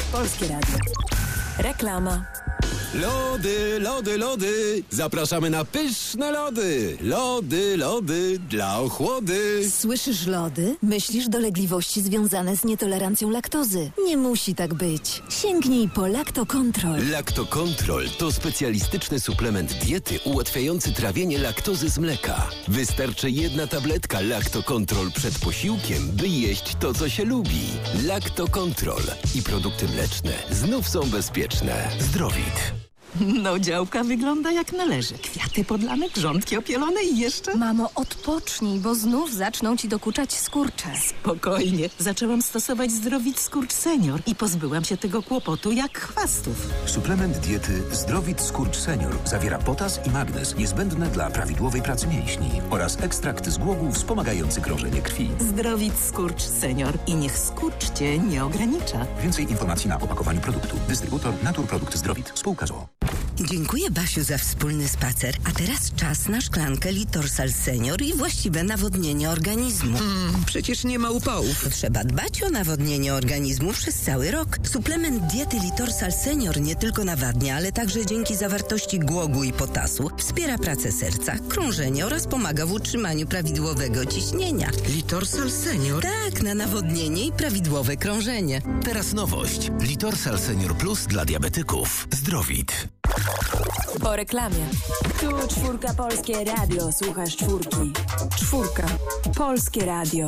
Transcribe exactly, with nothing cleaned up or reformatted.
Polskie Radio. Reklama. Lody, lody, lody. Zapraszamy na pyszne lody. Lody, lody dla ochłody. Słyszysz lody? Myślisz dolegliwości związane z nietolerancją laktozy. Nie musi tak być. Sięgnij po Lactocontrol. Lactocontrol to specjalistyczny suplement diety ułatwiający trawienie laktozy z mleka. Wystarczy jedna tabletka Lactocontrol przed posiłkiem, by jeść to, co się lubi. Lactocontrol i produkty mleczne znów są bezpieczne. Zdrowit. No, działka wygląda jak należy. Kwiaty podlane, grządki opielone i jeszcze... Mamo, odpocznij, bo znów zaczną ci dokuczać skurcze. Spokojnie. Zaczęłam stosować Zdrowit Skurcz Senior i pozbyłam się tego kłopotu jak chwastów. Suplement diety Zdrowit Skurcz Senior zawiera potas i magnez niezbędne dla prawidłowej pracy mięśni oraz ekstrakt z głogów wspomagający krążenie krwi. Zdrowit Skurcz Senior i niech skurcz cię nie ogranicza. Więcej informacji na opakowaniu produktu. Dystrybutor Naturprodukt Zdrowit. Spółka z o o. Dziękuję, Basiu, za wspólny spacer. A teraz czas na szklankę Litorsal Senior i właściwe nawodnienie organizmu. Mm, przecież nie ma upałów. Trzeba dbać o nawodnienie organizmu przez cały rok. Suplement diety Litorsal Senior nie tylko nawadnia, ale także dzięki zawartości głogu i potasu wspiera pracę serca, krążenie oraz pomaga w utrzymaniu prawidłowego ciśnienia. Litorsal Senior? Tak, na nawodnienie i prawidłowe krążenie. Teraz nowość. Litorsal Senior Plus dla diabetyków. Zdrowit. Po reklamie. Tu czwórka Polskie Radio. Słuchasz czwórki. Czwórka. Polskie Radio.